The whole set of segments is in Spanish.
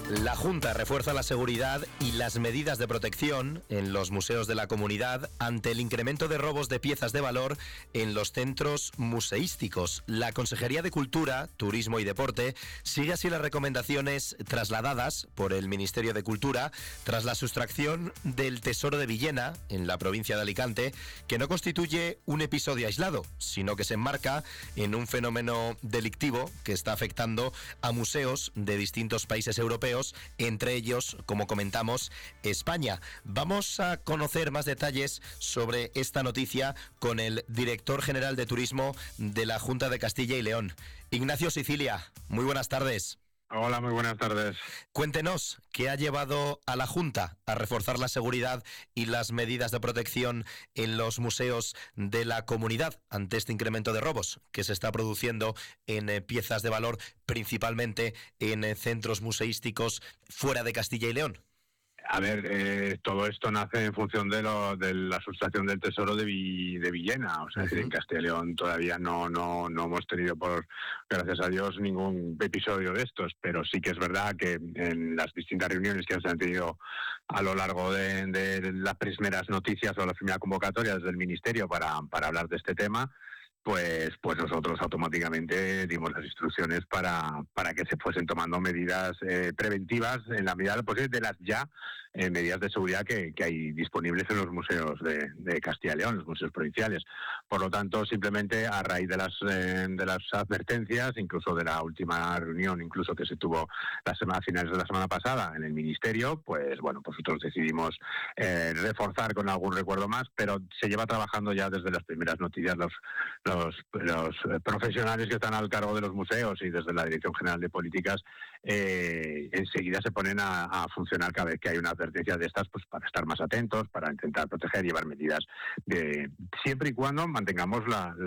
La Junta refuerza la seguridad y las medidas de protección en los museos de la comunidad ante el incremento de robos de piezas de valor en los centros museísticos. La Consejería de Cultura, Turismo y Deporte sigue así las recomendaciones trasladadas por el Ministerio de Cultura tras la sustracción del Tesoro de Villena en la provincia de Alicante, que no constituye un episodio aislado, sino que se enmarca en un fenómeno delictivo que está afectando a museos de distintos países europeos, entre ellos, como comentamos, España. Vamos a conocer más detalles sobre esta noticia con el director general de Turismo de la Junta de Castilla y León, Ignacio Sicilia. Muy buenas tardes. Hola, muy buenas tardes. Cuéntenos, ¿qué ha llevado a la Junta a reforzar la seguridad y las medidas de protección en los museos de la comunidad ante este incremento de robos que se está produciendo en piezas de valor, principalmente en centros museísticos fuera de Castilla y León? A ver, todo esto nace en función de la sustracción del Tesoro de Villena. O sea, es decir, en Castilla y León todavía no hemos tenido, gracias a Dios, ningún episodio de estos, pero sí que es verdad que en las distintas reuniones que se han tenido a lo largo de las primeras noticias o las primeras convocatorias del Ministerio para hablar de este tema, pues nosotros automáticamente dimos las instrucciones para que se fuesen tomando medidas preventivas en la medida de lo posible de las medidas de seguridad que hay disponibles en los museos de Castilla y León, los museos provinciales. Por lo tanto, simplemente a raíz de las advertencias, incluso de la última reunión, incluso que se tuvo a finales de la semana pasada en el Ministerio, pues nosotros decidimos reforzar con algún recuerdo más, pero se lleva trabajando ya desde las primeras noticias los profesionales que están al cargo de los museos y desde la Dirección General de Políticas enseguida se ponen a funcionar cada vez que hay una advertencia de estas, pues para estar más atentos, para intentar proteger y llevar medidas siempre y cuando mantengamos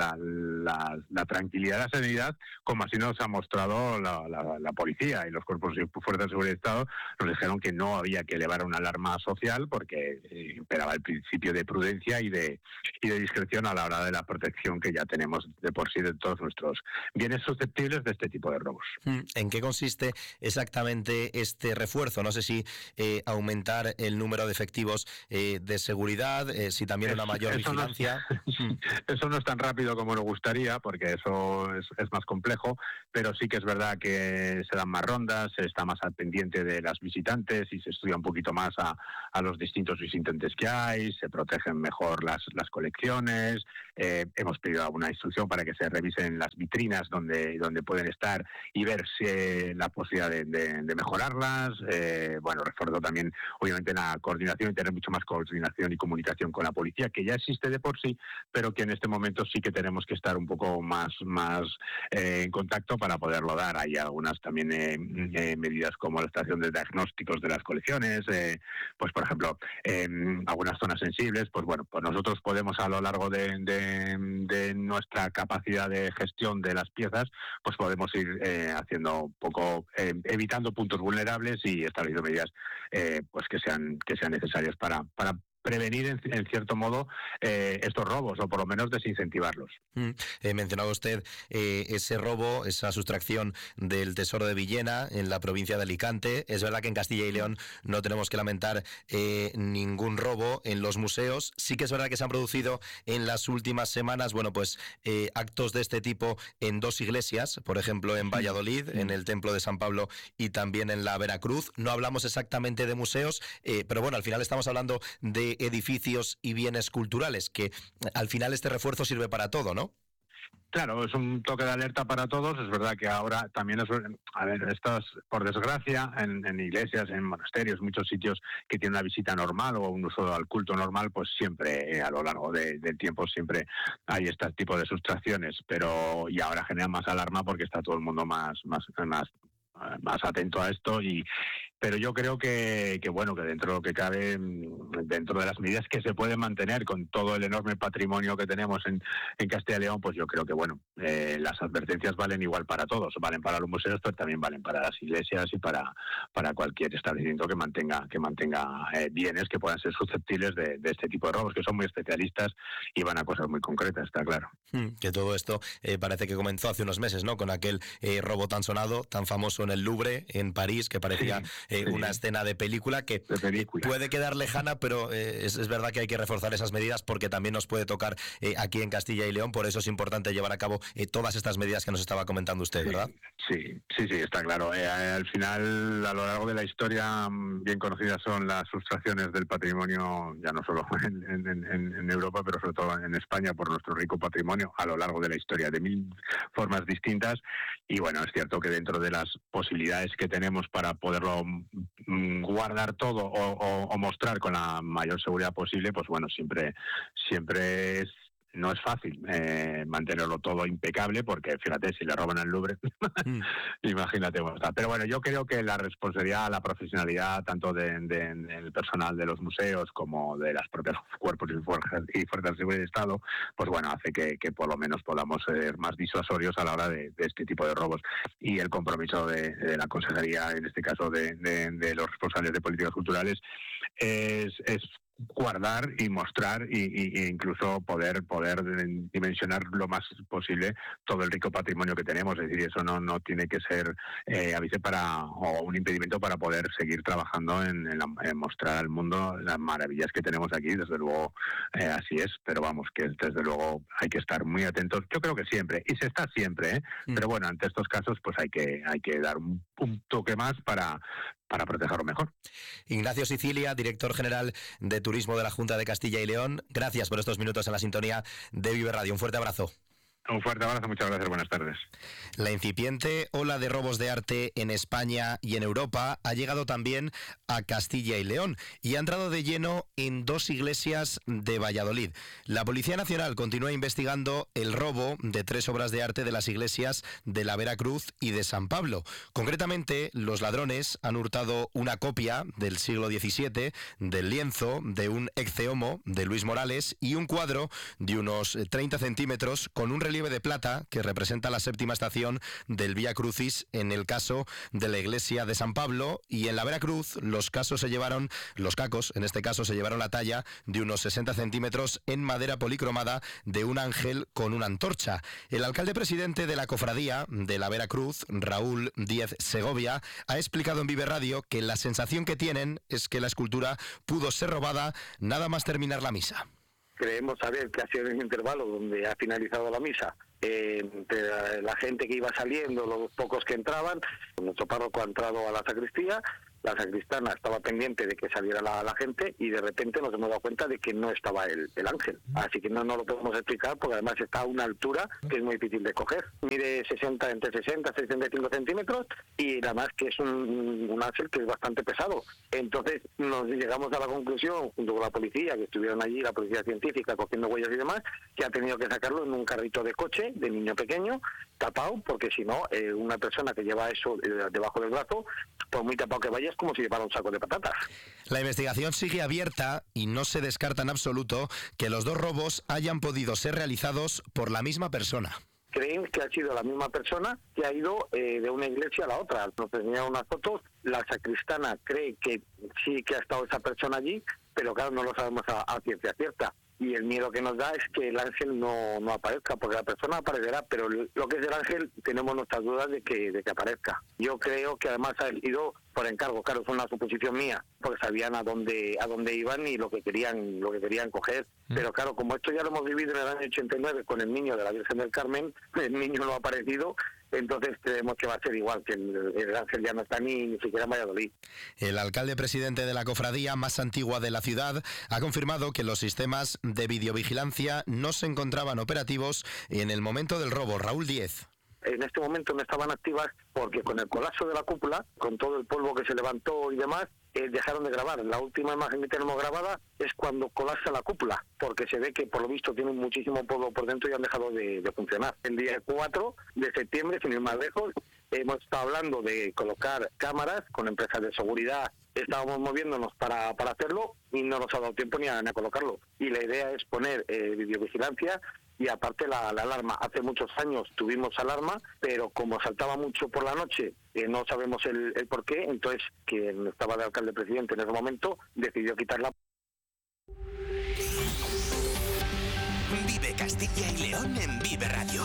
la tranquilidad y la serenidad, como así nos ha mostrado la policía y los cuerpos y fuerzas de seguridad del Estado. Nos dijeron que no había que elevar una alarma social porque imperaba el principio de prudencia y de discreción a la hora de la protección que ya tenemos de por sí de todos nuestros bienes susceptibles de este tipo de robos. ¿En qué consiste exactamente este refuerzo? No sé si aumentar el número de efectivos de seguridad, si también una mayor vigilancia. Eso no es tan rápido como nos gustaría, porque eso es más complejo, pero sí que es verdad que se dan más rondas, se está más al pendiente de las visitantes y se estudia un poquito más a los distintos visitantes que hay, se protegen mejor las colecciones. Hemos pedido alguna instrucción para que se revisen las vitrinas donde pueden estar y ver si la posibilidad de mejorarlas. Refuerzo también, obviamente, la coordinación y tener mucho más coordinación y comunicación con la policía, que ya existe de por sí, pero que en este momento sí que tenemos que estar un poco más en contacto para poderlo dar. Hay algunas también medidas como la estación de diagnósticos de las colecciones, pues por ejemplo, algunas zonas sensibles, pues nosotros podemos a lo largo de nuestra capacidad de gestión de las piezas, pues podemos ir haciendo un poco, evitando puntos vulnerables y estableciendo medidas pues que sean necesarias para prevenir en cierto modo estos robos, o por lo menos desincentivarlos. Mencionaba usted ese robo, esa sustracción del Tesoro de Villena en la provincia de Alicante. Es verdad que en Castilla y León no tenemos que lamentar ningún robo en los museos. Sí que es verdad que se han producido en las últimas semanas actos de este tipo en dos iglesias, por ejemplo en Valladolid, en el Templo de San Pablo y también en la Veracruz. No hablamos exactamente de museos, pero al final estamos hablando de edificios y bienes culturales, que al final este refuerzo sirve para todo, ¿no? Claro, es un toque de alerta para todos. Es verdad que ahora también estas, por desgracia, en iglesias, en monasterios, muchos sitios que tienen una visita normal o un uso al culto normal, pues siempre a lo largo del tiempo siempre hay este tipo de sustracciones, y ahora genera más alarma porque está todo el mundo más atento a esto pero yo creo que dentro de lo que cabe, dentro de las medidas que se pueden mantener con todo el enorme patrimonio que tenemos en Castilla y León, pues yo creo que las advertencias valen igual para todos, valen para los museos, pero también valen para las iglesias y para cualquier establecimiento que mantenga bienes que puedan ser susceptibles de este tipo de robos, que son muy especialistas y van a cosas muy concretas, está claro. Que todo esto parece que comenzó hace unos meses, ¿no? Con aquel robo tan sonado, tan famoso en el Louvre, en París, que parecía una escena de película que puede quedar lejana, pero es verdad que hay que reforzar esas medidas porque también nos puede tocar aquí en Castilla y León. Por eso es importante llevar a cabo todas estas medidas que nos estaba comentando usted, ¿verdad? Sí, está claro. Al final, a lo largo de la historia, bien conocidas son las sustracciones del patrimonio, ya no solo en Europa, pero sobre todo en España, por nuestro rico patrimonio, a lo largo de la historia, de mil formas distintas. Y bueno, es cierto que dentro de las posibilidades que tenemos para poderlo guardar todo o mostrar con la mayor seguridad posible, pues bueno, siempre no es fácil mantenerlo todo impecable, porque fíjate, si le roban al Louvre, imagínate cómo está. Pero bueno, yo creo que la responsabilidad, la profesionalidad, tanto del personal de los museos como de las propias cuerpos y fuerzas de seguridad de Estado, pues bueno, hace que por lo menos podamos ser más disuasorios a la hora de este tipo de robos. Y el compromiso de la Consejería, en este caso de los responsables de políticas culturales, es guardar y mostrar e incluso poder dimensionar lo más posible todo el rico patrimonio que tenemos. Es decir, eso no tiene que ser o un impedimento para poder seguir trabajando en mostrar al mundo las maravillas que tenemos aquí. Desde luego así es, pero vamos, que desde luego hay que estar muy atentos. Yo creo que siempre, y se está siempre, pero bueno, ante estos casos pues hay que dar un toque más para protegerlo mejor. Ignacio Sicilia, director general de Turismo de la Junta de Castilla y León, gracias por estos minutos en la sintonía de Vive Radio. Un fuerte abrazo. Un fuerte abrazo, muchas gracias, buenas tardes. La incipiente ola de robos de arte en España y en Europa ha llegado también a Castilla y León y ha entrado de lleno en 2 iglesias de Valladolid. La Policía Nacional continúa investigando el robo de 3 obras de arte de las iglesias de la Veracruz y de San Pablo. Concretamente, los ladrones han hurtado una copia del siglo XVII del lienzo de un Ecce Homo de Luis Morales y un cuadro de unos 30 centímetros con un relieve de plata que representa la 7ª estación del Vía Crucis en el caso de la iglesia de San Pablo. Y en la Veracruz los cacos en este caso se llevaron la talla de unos 60 centímetros en madera policromada de un ángel con una antorcha. El alcalde presidente de la cofradía de la Veracruz, Raúl Díez Segovia, ha explicado en Vive Radio que la sensación que tienen es que la escultura pudo ser robada nada más terminar la misa. Creemos saber que ha sido en el intervalo donde ha finalizado la misa, entre la gente que iba saliendo, los pocos que entraban, nuestro párroco ha entrado a la sacristía, la sacristana estaba pendiente de que saliera la gente y de repente nos hemos dado cuenta de que no estaba el ángel. Así que no lo podemos explicar porque además está a una altura que es muy difícil de coger. Mide entre 60 y 65 centímetros y además que es un ángel que es bastante pesado. Entonces nos llegamos a la conclusión, junto con la policía, que estuvieron allí, la policía científica, cogiendo huellas y demás, que ha tenido que sacarlo en un carrito de coche de niño pequeño, tapado, porque si no, una persona que lleva eso debajo del brazo, por muy tapado que vaya, es como si llevara un saco de patatas. La investigación sigue abierta y no se descarta en absoluto que los 2 robos hayan podido ser realizados por la misma persona. Creen que ha sido la misma persona que ha ido de una iglesia a la otra. Nos enseñaron unas fotos, la sacristana cree que sí que ha estado esa persona allí, pero claro, no lo sabemos a ciencia cierta. Y el miedo que nos da es que el ángel no aparezca, porque la persona aparecerá, pero lo que es el ángel tenemos nuestras dudas de que aparezca. Yo creo que además ha ido por encargo, claro, es una suposición mía, porque sabían a dónde iban y lo que querían coger. Pero claro, como esto ya lo hemos vivido en el año 89 con el niño de la Virgen del Carmen, el niño no ha aparecido. Entonces creemos que va a ser igual, que el ángel ya no está ni siquiera en Valladolid. El alcalde presidente de la cofradía más antigua de la ciudad ha confirmado que los sistemas de videovigilancia no se encontraban operativos en el momento del robo. Raúl Díez. En este momento no estaban activas porque con el colapso de la cúpula, con todo el polvo que se levantó y demás, dejaron de grabar. La última imagen que tenemos grabada es cuando colapsa la cúpula, porque se ve que por lo visto tienen muchísimo polvo por dentro y han dejado de funcionar. El día 4 de septiembre, sin ir más lejos, hemos estado hablando de colocar cámaras con empresas de seguridad. Estábamos moviéndonos para hacerlo y no nos ha dado tiempo ni a colocarlo. Y la idea es poner videovigilancia. Y aparte la alarma, hace muchos años tuvimos alarma, pero como saltaba mucho por la noche, no sabemos el por qué, entonces quien estaba de alcalde presidente en ese momento decidió quitarla. Vive Castilla y León en Vive Radio.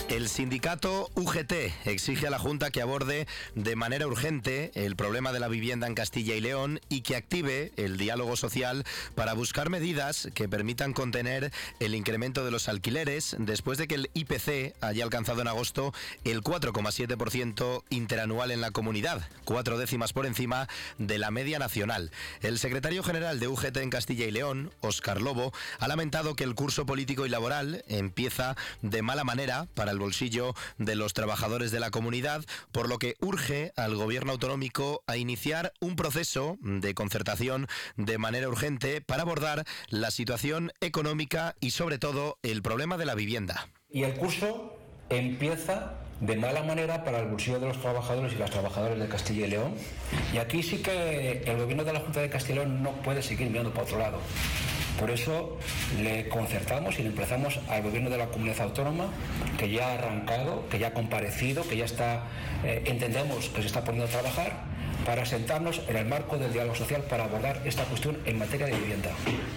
El sindicato UGT exige a la Junta que aborde de manera urgente el problema de la vivienda en Castilla y León y que active el diálogo social para buscar medidas que permitan contener el incremento de los alquileres después de que el IPC haya alcanzado en agosto el 4,7% interanual en la comunidad, 4 décimas por encima de la media nacional. El secretario general de UGT en Castilla y León, Óscar Lobo, ha lamentado que el curso político y laboral empieza de mala manera para el bolsillo de los trabajadores de la comunidad, por lo que urge al gobierno autonómico a iniciar un proceso de concertación de manera urgente para abordar la situación económica y sobre todo el problema de la vivienda. Y el curso empieza de mala manera para el bolsillo de los trabajadores y las trabajadoras de Castilla y León, y aquí sí que el gobierno de la Junta de Castilla y León no puede seguir mirando para otro lado. Por eso le concertamos y le emplazamos al gobierno de la comunidad autónoma, que ya ha arrancado, que ya ha comparecido, que ya está, entendemos que se está poniendo a trabajar, para sentarnos en el marco del diálogo social para abordar esta cuestión en materia de vivienda.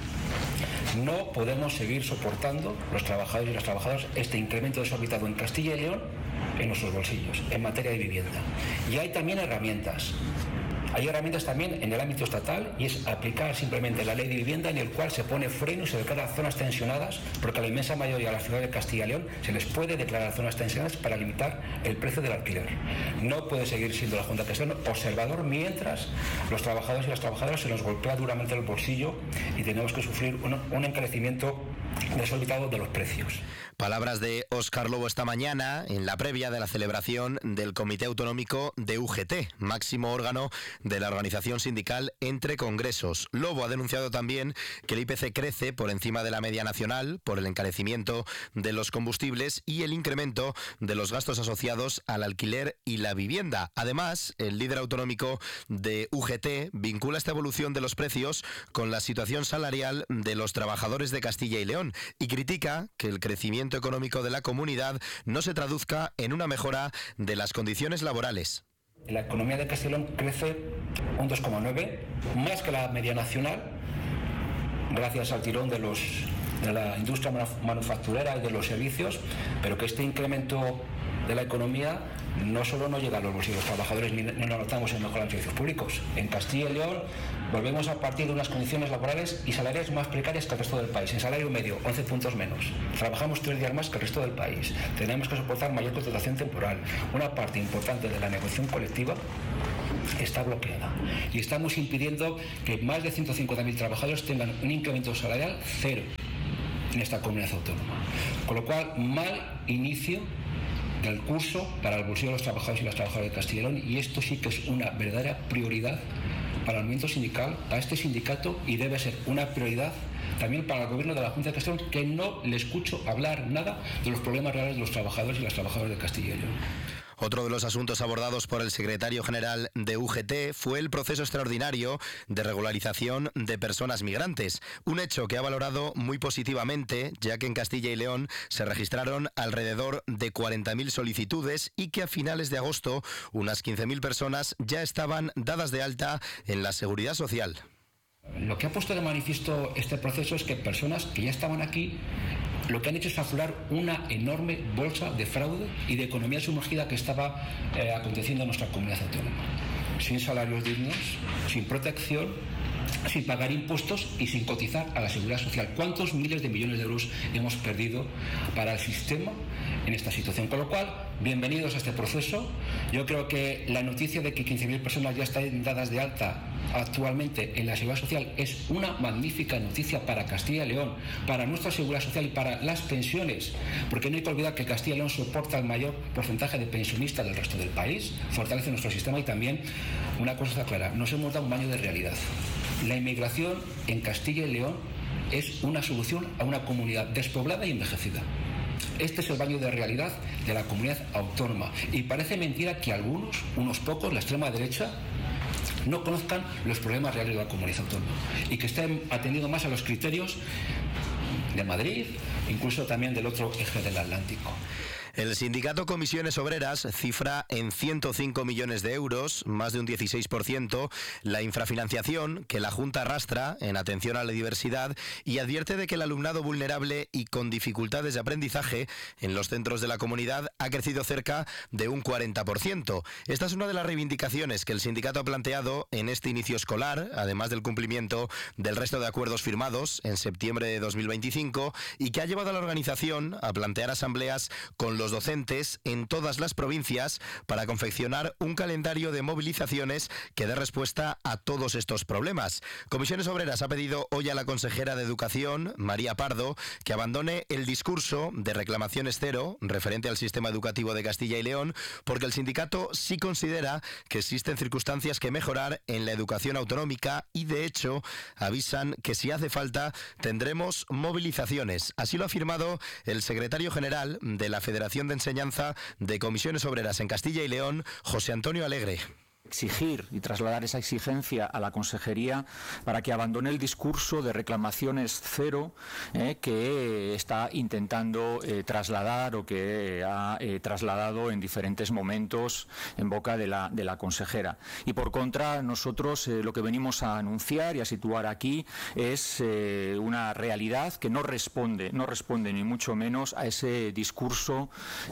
No podemos seguir soportando, los trabajadores y las trabajadoras, este incremento desorbitado en Castilla y León en nuestros bolsillos, en materia de vivienda. Y hay también herramientas. Hay herramientas también en el ámbito estatal, y es aplicar simplemente la ley de vivienda, en el cual se pone freno y se declara zonas tensionadas, porque a la inmensa mayoría de las ciudades de Castilla y León se les puede declarar zonas tensionadas para limitar el precio del alquiler. No puede seguir siendo la Junta de Castilla y León observador mientras los trabajadores y las trabajadoras se nos golpea duramente el bolsillo y tenemos que sufrir un encarecimiento desorbitado de los precios. Palabras de Óscar Lobo esta mañana en la previa de la celebración del Comité Autonómico de UGT, máximo órgano de la organización sindical entre congresos. Lobo ha denunciado también que el IPC crece por encima de la media nacional por el encarecimiento de los combustibles y el incremento de los gastos asociados al alquiler y la vivienda. Además, el líder autonómico de UGT vincula esta evolución de los precios con la situación salarial de los trabajadores de Castilla y León y critica que el crecimiento económico de la comunidad no se traduzca en una mejora de las condiciones laborales. La economía de Castilla y León crece un 2,9, más que la media nacional, gracias al tirón de la industria manufacturera y de los servicios, pero que este incremento de la economía no solo no llega a los bolsillos de los trabajadores ni lo notamos en mejorar los servicios públicos. En Castilla y León volvemos a partir de unas condiciones laborales y salariales más precarias que el resto del país. En salario medio, 11 puntos menos. Trabajamos 3 días más que el resto del país. Tenemos que soportar mayor contratación temporal. Una parte importante de la negociación colectiva está bloqueada. Y estamos impidiendo que más de 150.000 trabajadores tengan un incremento salarial cero en esta comunidad autónoma. Con lo cual, mal inicio del curso para el bolsillo de los trabajadores y las trabajadoras de Castilla y León, y esto sí que es una verdadera prioridad para el movimiento sindical, para este sindicato, y debe ser una prioridad también para el gobierno de la Junta de Castilla y León, que no le escucho hablar nada de los problemas reales de los trabajadores y las trabajadoras de Castilla y León. Otro de los asuntos abordados por el secretario general de UGT fue el proceso extraordinario de regularización de personas migrantes, un hecho que ha valorado muy positivamente, ya que en Castilla y León se registraron alrededor de 40.000 solicitudes y que a finales de agosto unas 15.000 personas ya estaban dadas de alta en la Seguridad Social. Lo que ha puesto de manifiesto este proceso es que personas que ya estaban aquí lo que han hecho es aflorar una enorme bolsa de fraude y de economía sumergida que estaba aconteciendo en nuestra comunidad autónoma. Sin salarios dignos, sin protección, sin pagar impuestos y sin cotizar a la Seguridad Social. ¿Cuántos miles de millones de euros hemos perdido para el sistema en esta situación? Con lo cual, bienvenidos a este proceso. Yo creo que la noticia de que 15.000 personas ya están dadas de alta actualmente en la Seguridad Social es una magnífica noticia para Castilla y León, para nuestra Seguridad Social y para las pensiones, porque no hay que olvidar que Castilla y León soporta el mayor porcentaje de pensionistas del resto del país, fortalece nuestro sistema. Y también una cosa está clara, nos hemos dado un baño de realidad. La inmigración en Castilla y León es una solución a una comunidad despoblada y envejecida. Este es el baño de realidad de la comunidad autónoma. Y parece mentira que algunos, unos pocos, la extrema derecha, no conozcan los problemas reales de la comunidad autónoma y que estén atendiendo más a los criterios de Madrid, incluso también del otro eje del Atlántico. El sindicato Comisiones Obreras cifra en 105 millones de euros, más de un 16%, la infrafinanciación que la Junta arrastra en atención a la diversidad y advierte de que el alumnado vulnerable y con dificultades de aprendizaje en los centros de la comunidad ha crecido cerca de un 40%. Esta es una de las reivindicaciones que el sindicato ha planteado en este inicio escolar, además del cumplimiento del resto de acuerdos firmados en septiembre de 2025 y que ha llevado a la organización a plantear asambleas con los docentes en todas las provincias para confeccionar un calendario de movilizaciones que dé respuesta a todos estos problemas. Comisiones Obreras ha pedido hoy a la consejera de Educación, María Pardo, que abandone el discurso de reclamaciones cero referente al sistema educativo de Castilla y León, porque el sindicato sí considera que existen circunstancias que mejorar en la educación autonómica y, de hecho, avisan que si hace falta tendremos movilizaciones. Así lo ha afirmado el secretario general de la Federación de Enseñanza de Comisiones Obreras en Castilla y León, José Antonio Alegre. Exigir y trasladar esa exigencia a la Consejería para que abandone el discurso de reclamaciones cero que está intentando trasladar o que ha trasladado en diferentes momentos en boca de la consejera. Y por contra, nosotros lo que venimos a anunciar y a situar aquí es una realidad que no responde ni mucho menos a ese discurso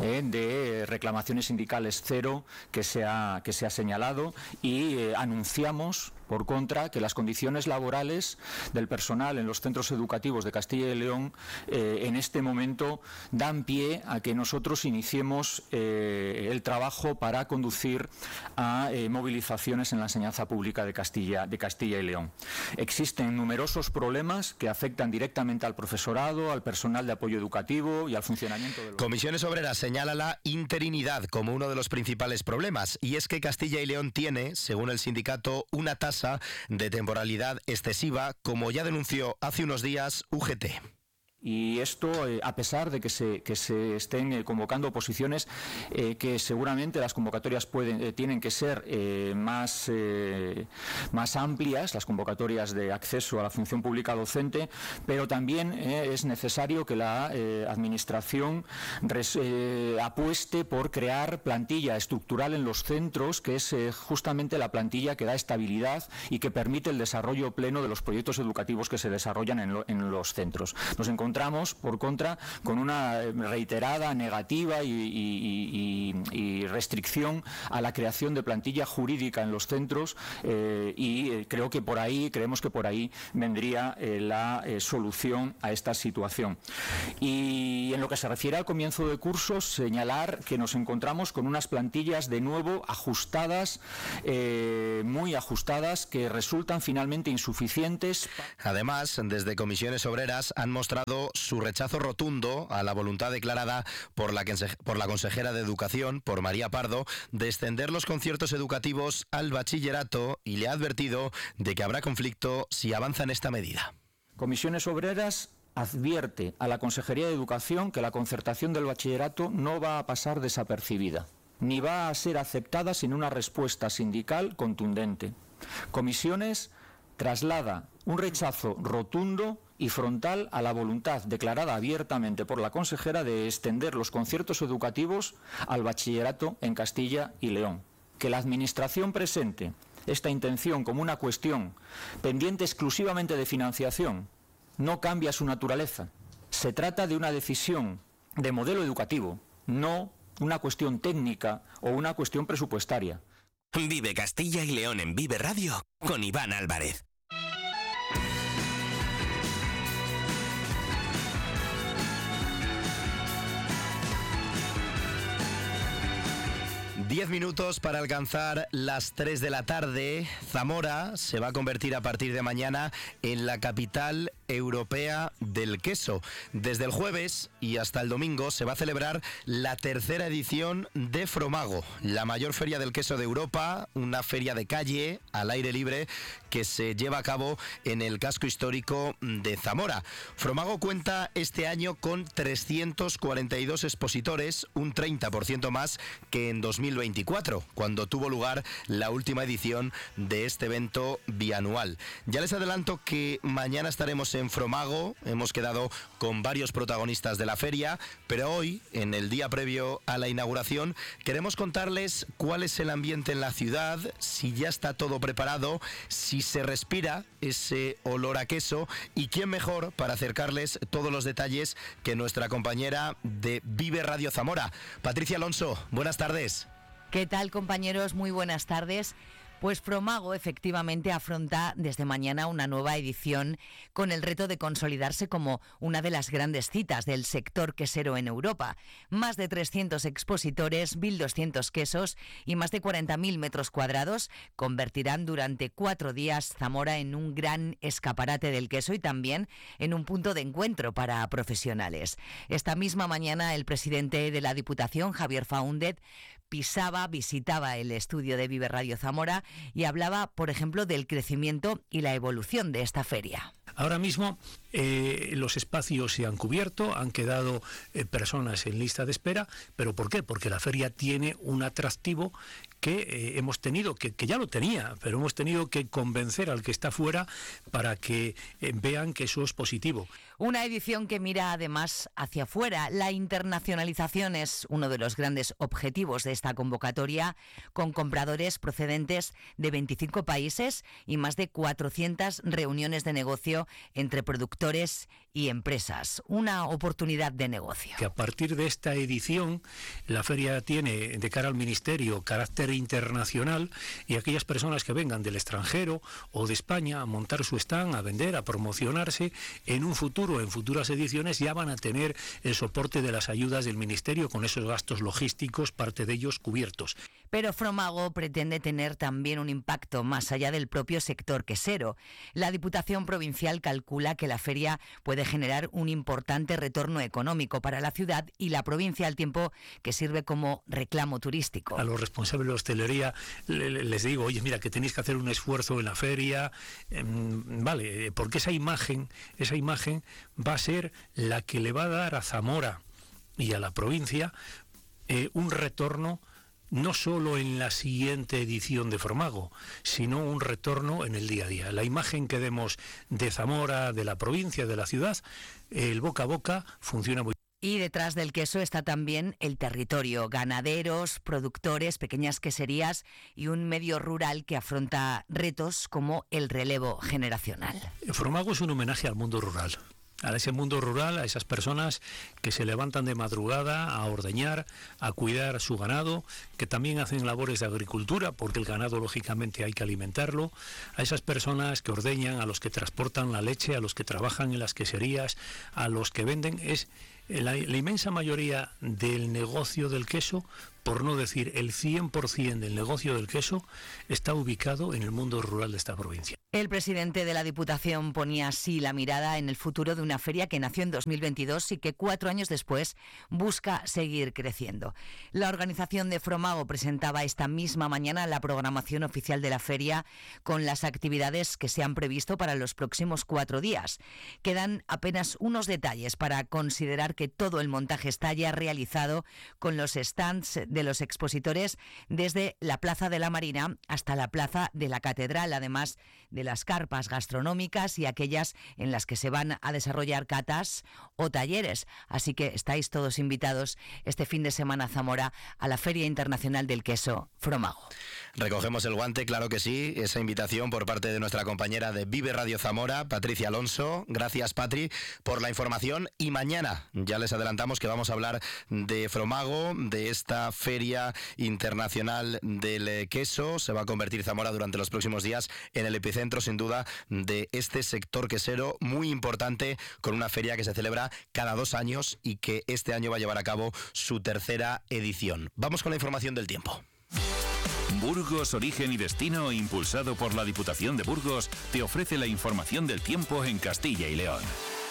de reclamaciones sindicales cero que se ha señalado. Y anunciamos, por contra, que las condiciones laborales del personal en los centros educativos de Castilla y León en este momento dan pie a que nosotros iniciemos el trabajo para conducir a movilizaciones en la enseñanza pública de Castilla y León. Existen numerosos problemas que afectan directamente al profesorado, al personal de apoyo educativo y al funcionamiento de los... Comisiones Obreras señala la interinidad como uno de los principales problemas, y es que Castilla y León tiene, según el sindicato, una tasa de temporalidad excesiva, como ya denunció hace unos días UGT. Y esto, a pesar de que se estén convocando oposiciones, que seguramente las convocatorias tienen que ser más amplias, las convocatorias de acceso a la función pública docente, pero también es necesario que la Administración apueste por crear plantilla estructural en los centros, que es justamente la plantilla que da estabilidad y que permite el desarrollo pleno de los proyectos educativos que se desarrollan en los centros. Nos encontramos, por contra, con una reiterada negativa y restricción a la creación de plantilla jurídica en los centros y creemos que por ahí vendría la solución a esta situación. Y en lo que se refiere al comienzo de curso, señalar que nos encontramos con unas plantillas de nuevo ajustadas, muy ajustadas, que resultan finalmente insuficientes. Además, desde Comisiones Obreras han mostrado su rechazo rotundo a la voluntad declarada por la consejera de Educación, por María Pardo, de extender los conciertos educativos al bachillerato, y le ha advertido de que habrá conflicto si avanza en esta medida. Comisiones Obreras advierte a la Consejería de Educación que la concertación del bachillerato no va a pasar desapercibida, ni va a ser aceptada sin una respuesta sindical contundente. Comisiones traslada un rechazo rotundo y frontal a la voluntad declarada abiertamente por la consejera de extender los conciertos educativos al bachillerato en Castilla y León. Que la Administración presente esta intención como una cuestión pendiente exclusivamente de financiación no cambia su naturaleza. Se trata de una decisión de modelo educativo, no una cuestión técnica o una cuestión presupuestaria. Vive Castilla y León en Vive Radio con Iván Álvarez. Diez minutos para alcanzar las 3 de la tarde. Zamora se va a convertir a partir de mañana en la capital europea del queso. Desde el jueves y hasta el domingo se va a celebrar la tercera edición de Fromago, la mayor feria del queso de Europa, una feria de calle al aire libre que se lleva a cabo en el casco histórico de Zamora. Fromago cuenta este año con 342 expositores, un 30% más que en 2024, cuando tuvo lugar la última edición de este evento bianual. Ya les adelanto que mañana estaremos en Fromago, hemos quedado con varios protagonistas de la feria, pero hoy, en el día previo a la inauguración, queremos contarles cuál es el ambiente en la ciudad, si ya está todo preparado, si se respira ese olor a queso y quién mejor para acercarles todos los detalles que nuestra compañera de Vive Radio Zamora. Patricia Alonso, buenas tardes. ¿Qué tal, compañeros? Muy buenas tardes. Pues Fromago efectivamente afronta desde mañana una nueva edición con el reto de consolidarse como una de las grandes citas del sector quesero en Europa. Más de 300 expositores, 1.200 quesos y más de 40.000 metros cuadrados convertirán durante 4 días Zamora en un gran escaparate del queso y también en un punto de encuentro para profesionales. Esta misma mañana el presidente de la Diputación, Javier Faúndez, visitaba el estudio de Vive Radio Zamora y hablaba, por ejemplo, del crecimiento y la evolución de esta feria. Ahora mismo los espacios se han cubierto, han quedado personas en lista de espera, ¿pero por qué? Porque la feria tiene un atractivo que hemos tenido, que ya lo tenía, pero hemos tenido que convencer al que está fuera para que vean que eso es positivo. Una edición que mira además hacia afuera. La internacionalización es uno de los grandes objetivos de esta convocatoria, con compradores procedentes de 25 países y más de 400 reuniones de negocio entre productores y empresas. Una oportunidad de negocio. Que a partir de esta edición, la feria tiene de cara al Ministerio carácter internacional y aquellas personas que vengan del extranjero o de España a montar su stand, a vender, a promocionarse, en un futuro, en futuras ediciones, ya van a tener el soporte de las ayudas del Ministerio con esos gastos logísticos, parte de ellos cubiertos. Pero Fromago pretende tener también un impacto más allá del propio sector quesero. La Diputación Provincial calcula que la feria puede generar un importante retorno económico para la ciudad y la provincia, al tiempo que sirve como reclamo turístico. A los responsables de la hostelería les digo, oye, mira, que tenéis que hacer un esfuerzo en la feria, vale, porque esa imagen va a ser la que le va a dar a Zamora y a la provincia un retorno, no solo en la siguiente edición de Fromago, sino un retorno en el día a día. La imagen que demos de Zamora, de la provincia, de la ciudad, el boca a boca funciona muy bien. Y detrás del queso está también el territorio, ganaderos, productores, pequeñas queserías y un medio rural que afronta retos como el relevo generacional. Fromago es un homenaje al mundo rural. A ese mundo rural, a esas personas que se levantan de madrugada a ordeñar, a cuidar su ganado, que también hacen labores de agricultura, porque el ganado lógicamente hay que alimentarlo, a esas personas que ordeñan, a los que transportan la leche, a los que trabajan en las queserías, a los que venden. Es la inmensa mayoría del negocio del queso, por no decir el 100% del negocio del queso, está ubicado en el mundo rural de esta provincia. El presidente de la Diputación ponía así la mirada en el futuro de una feria que nació en 2022 y que 4 años después busca seguir creciendo. La organización de Fromago presentaba esta misma mañana la programación oficial de la feria con las actividades que se han previsto para los próximos 4 días. Quedan apenas unos detalles para considerar que todo el montaje está ya realizado, con los stands de los expositores desde la Plaza de la Marina hasta la Plaza de la Catedral, además de las carpas gastronómicas y aquellas en las que se van a desarrollar catas o talleres. Así que estáis todos invitados este fin de semana a Zamora a la Feria Internacional del Queso Fromago. Recogemos el guante, claro que sí, esa invitación por parte de nuestra compañera de Vive Radio Zamora, Patricia Alonso. Gracias, Patri, por la información. Y mañana ya les adelantamos que vamos a hablar de Fromago, de esta Feria Internacional del Queso. Se va a convertir Zamora durante los próximos días en el epicentro, sin duda, de este sector quesero muy importante, con una feria que se celebra cada 2 años y que este año va a llevar a cabo su 3ª edición. Vamos con la información del tiempo. Burgos, origen y destino, impulsado por la Diputación de Burgos, te ofrece la información del tiempo en Castilla y León.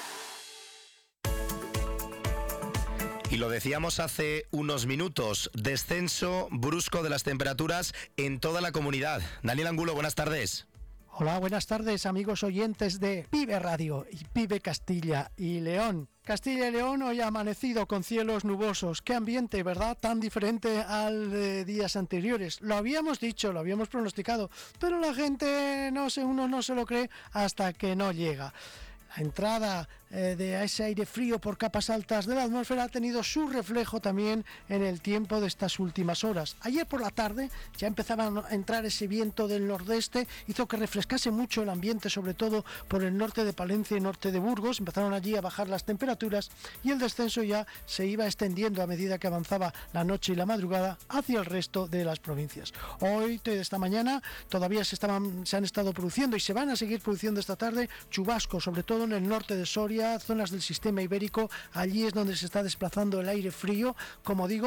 Y lo decíamos hace unos minutos, descenso brusco de las temperaturas en toda la comunidad. Daniel Angulo, buenas tardes. Hola, buenas tardes, amigos oyentes de Vive Radio y Vive Castilla y León. Castilla y León hoy ha amanecido con cielos nubosos. Qué ambiente, ¿verdad? Tan diferente al de días anteriores. Lo habíamos dicho, lo habíamos pronosticado, pero la gente, uno no se lo cree hasta que no llega. entrada de ese aire frío por capas altas de la atmósfera ha tenido su reflejo también en el tiempo de estas últimas horas. Ayer por la tarde ya empezaba a entrar ese viento del nordeste, hizo que refrescase mucho el ambiente, sobre todo por el norte de Palencia y norte de Burgos. Empezaron allí a bajar las temperaturas y el descenso ya se iba extendiendo a medida que avanzaba la noche y la madrugada hacia el resto de las provincias. Hoy, de esta mañana, todavía se han estado produciendo y se van a seguir produciendo esta tarde chubascos, sobre todo en el norte de Soria, zonas del sistema ibérico. Allí es donde se está desplazando el aire frío, como digo,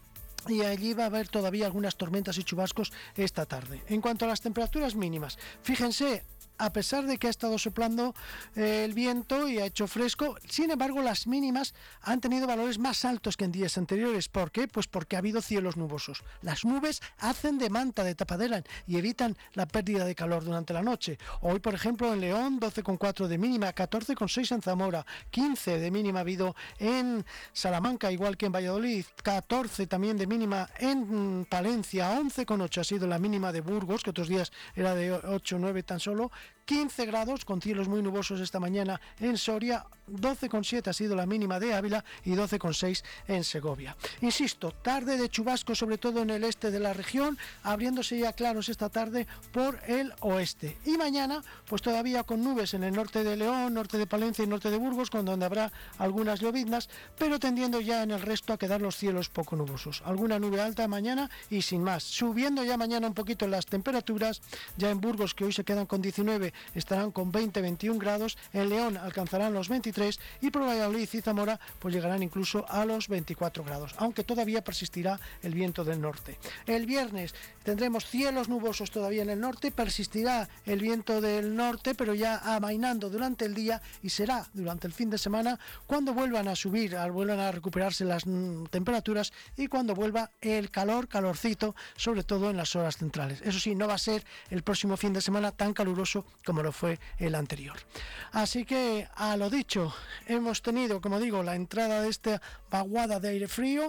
y allí va a haber todavía algunas tormentas y chubascos esta tarde. En cuanto a las temperaturas mínimas, fíjense, a pesar de que ha estado soplando el viento y ha hecho fresco, sin embargo las mínimas han tenido valores más altos que en días anteriores. ¿Por qué? Pues porque ha habido cielos nubosos. Las nubes hacen de manta, de tapadera, y evitan la pérdida de calor durante la noche. Hoy, por ejemplo, en León, 12,4 de mínima, 14,6 en Zamora, 15 de mínima ha habido en Salamanca, igual que en Valladolid, 14 también de mínima en Palencia, 11,8 ha sido la mínima de Burgos, que otros días era de 8 o 9 tan solo, 15 grados con cielos muy nubosos esta mañana en Soria, 12,7 ha sido la mínima de Ávila y 12,6 en Segovia. Insisto, tarde de chubascos sobre todo en el este de la región, abriéndose ya claros esta tarde por el oeste. Y mañana, pues todavía con nubes en el norte de León, norte de Palencia y norte de Burgos, con donde habrá algunas lloviznas, pero tendiendo ya en el resto a quedar los cielos poco nubosos. Alguna nube alta mañana y sin más. Subiendo ya mañana un poquito las temperaturas, ya en Burgos, que hoy se quedan con 19, estarán con 20-21 grados, en León alcanzarán los 23 y por Valladolid y Zamora pues llegarán incluso a los 24 grados, aunque todavía persistirá el viento del norte. El viernes tendremos cielos nubosos todavía en el norte, persistirá el viento del norte, pero ya amainando durante el día, y será durante el fin de semana cuando vuelvan a subir, vuelvan a recuperarse las temperaturas y cuando vuelva el calorcito, sobre todo en las horas centrales. Eso sí, no va a ser el próximo fin de semana tan caluroso como lo fue el anterior. Así que, a lo dicho, hemos tenido, como digo, la entrada de esta vaguada de aire frío,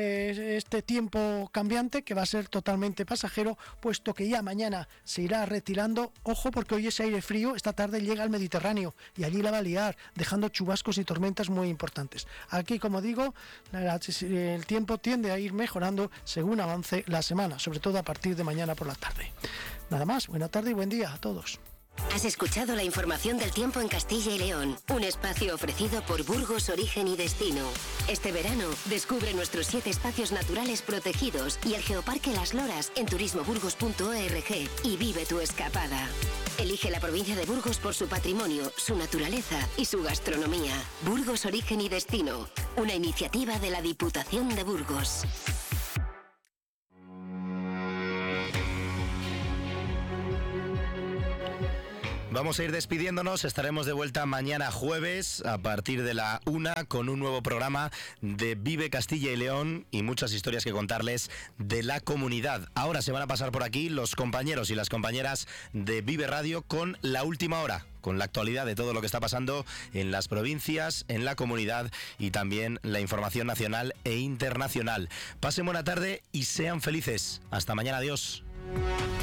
este tiempo cambiante que va a ser totalmente pasajero, puesto que ya mañana se irá retirando. Ojo, porque hoy ese aire frío esta tarde llega al Mediterráneo y allí la va a liar, dejando chubascos y tormentas muy importantes. Aquí, como digo, el tiempo tiende a ir mejorando según avance la semana, sobre todo a partir de mañana por la tarde. Nada más, buena tarde y buen día a todos. Has escuchado la información del tiempo en Castilla y León, un espacio ofrecido por Burgos Origen y Destino. Este verano, descubre nuestros 7 espacios naturales protegidos y el Geoparque Las Loras en turismoburgos.org y vive tu escapada. Elige la provincia de Burgos por su patrimonio, su naturaleza y su gastronomía. Burgos Origen y Destino, una iniciativa de la Diputación de Burgos. Vamos a ir despidiéndonos, estaremos de vuelta mañana jueves a partir de la 1 con un nuevo programa de Vive Castilla y León y muchas historias que contarles de la comunidad. Ahora se van a pasar por aquí los compañeros y las compañeras de Vive Radio con la última hora, con la actualidad de todo lo que está pasando en las provincias, en la comunidad y también la información nacional e internacional. Pasen buena tarde y sean felices. Hasta mañana, adiós.